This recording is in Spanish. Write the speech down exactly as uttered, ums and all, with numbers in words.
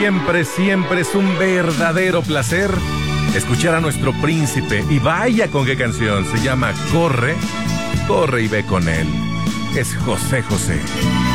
siempre, siempre es un verdadero placer escuchar a nuestro príncipe. Y vaya con qué canción, se llama Corre, corre y ve con él. Es José José.